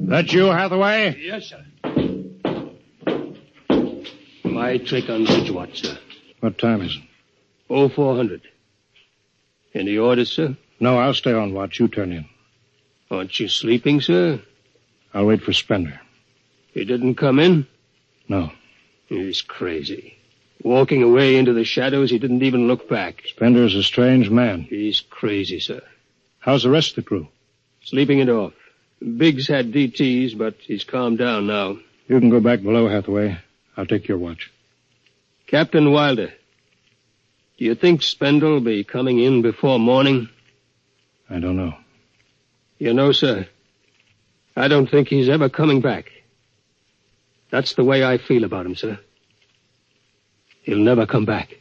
That you, Hathaway? Yes, sir. My trick on Bridgewatch, sir. What time is it? 0400. Any orders, sir? No, I'll stay on watch. You turn in. Aren't you sleeping, sir? I'll wait for Spender. He didn't come in? No. He's crazy. Walking away into the shadows, he didn't even look back. Spender's a strange man. He's crazy, sir. How's the rest of the crew? Sleeping it off. Biggs had DTs, but he's calmed down now. You can go back below, Hathaway. I'll take your watch. Captain Wilder, do you think Spender will be coming in before morning? I don't know. You know, sir, I don't think he's ever coming back. That's the way I feel about him, sir. He'll never come back.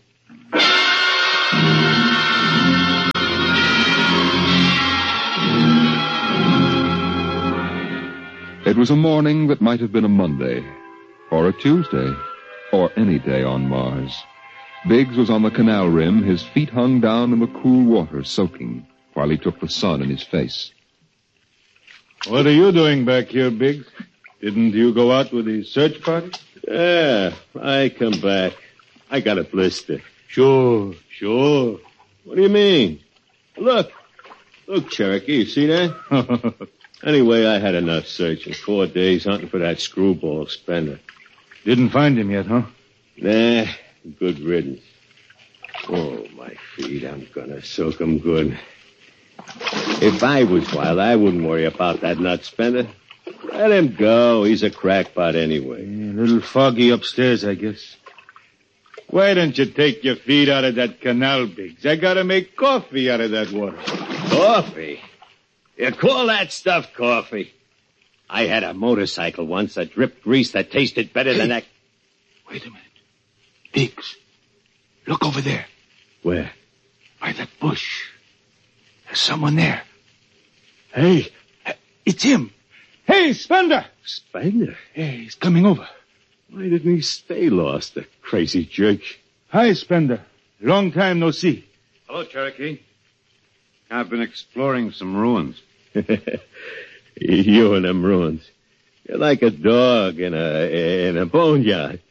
It was a morning that might have been a Monday, or a Tuesday, or any day on Mars. Biggs was on the canal rim, his feet hung down in the cool water, soaking, while he took the sun in his face. What are you doing back here, Biggs? Didn't you go out with the search party? Yeah, I come back. I got a blister. Sure. What do you mean? Look, Cherokee, you see that? Anyway, I had enough searching. 4 days hunting for that screwball Spender. Didn't find him yet, huh? Nah, good riddance. Oh, my feet, I'm gonna soak 'em good. If I was wild, I wouldn't worry about that nut Spender. Let him go. He's a crackpot anyway. A little foggy upstairs, I guess. Why don't you take your feet out of that canal, Biggs? I gotta make coffee out of that water. Coffee? You call that stuff coffee? I had a motorcycle once that dripped grease that tasted better than that. Wait a minute. Biggs, look over there. Where? By that bush. There's someone there. Hey. It's him. Hey, Spender! Spender? Hey, he's coming over. Why didn't he stay lost, the crazy jerk? Hi, Spender. Long time no see. Hello, Cherokee. I've been exploring some ruins. You and them ruins. You're like a dog in a boneyard.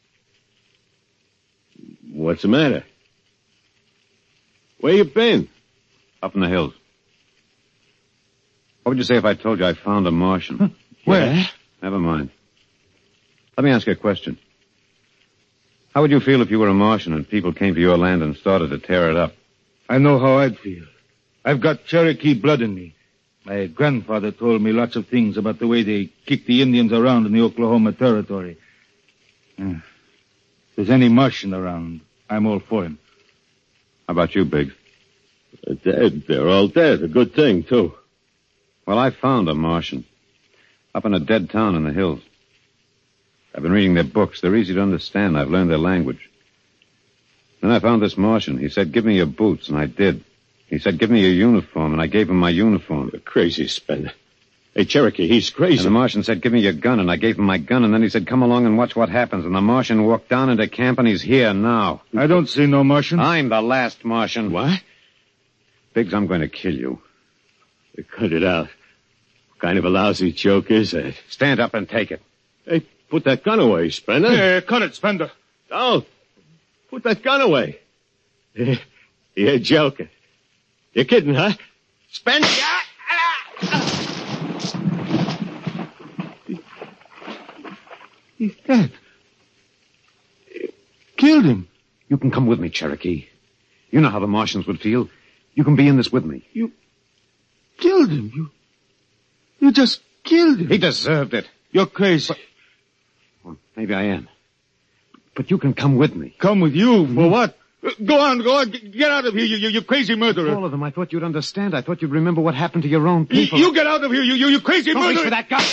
What's the matter? Where you been? Up in the hills. What would you say if I told you I found a Martian? Where? Never mind. Let me ask you a question. How would you feel if you were a Martian and people came to your land and started to tear it up? I know how I'd feel. I've got Cherokee blood in me. My grandfather told me lots of things about the way they kick the Indians around in the Oklahoma Territory. If there's any Martian around, I'm all for him. How about you, Biggs? Dead. They're all dead. A good thing, too. Well, I found a Martian. Up in a dead town in the hills. I've been reading their books. They're easy to understand. I've learned their language. Then I found this Martian. He said, give me your boots, and I did. He said, give me your uniform, and I gave him my uniform. You're crazy, Spender. Hey, Cherokee, he's crazy. And the Martian said, give me your gun, and I gave him my gun, and then he said, come along and watch what happens. And the Martian walked down into camp, and he's here now. I don't see no Martian. I'm the last Martian. What? Biggs, I'm going to kill you. Cut it out. What kind of a lousy joke is that? Stand up and take it. Hey, put that gun away, Spender. Yeah, cut it, Spender. Don't. Put that gun away. You're joking. You're kidding, huh? Spender! He's dead. Killed him. You can come with me, Cherokee. You know how the Martians would feel. You can be in this with me. You killed him. You just killed him. He deserved it. You're crazy. Well, maybe I am. But you can come with me. Come with you? For what? Go on. Get out of here, you crazy murderer. All of them. I thought you'd understand. I thought you'd remember what happened to your own people. You get out of here, you crazy Don't murderer. reach for that gun.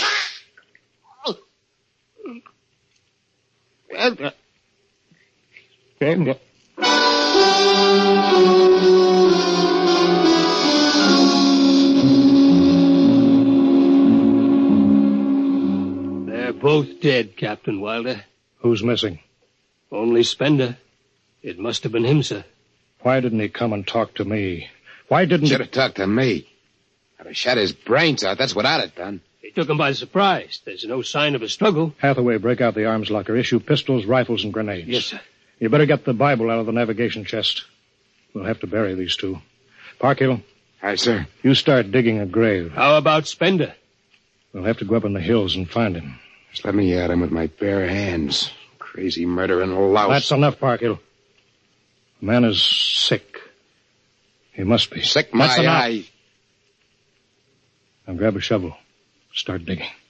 They're both dead, Captain Wilder. Who's missing? Only Spender. It must have been him, sir. Why didn't he come and talk to me? Why didn't Should have talked to me. I'd have shot his brains out. That's what I'd have done. took him by surprise. There's no sign of a struggle. Hathaway, break out the arms locker. Issue pistols, rifles, and grenades. Yes, sir. You better get the Bible out of the navigation chest. We'll have to bury these two. Parkhill. Aye, sir. You start digging a grave. How about Spender? We'll have to go up in the hills and find him. Just let me at him with my bare hands. Crazy murdering louse. That's enough, Parkhill. The man is sick. He must be. Sick my That's enough. eye. Now grab a shovel. Start digging.